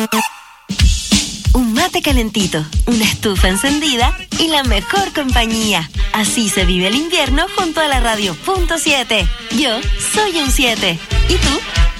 Un mate calentito, una estufa encendida y la mejor compañía. Así se vive el invierno junto a la Radio .7. Yo soy un 7. ¿Y tú?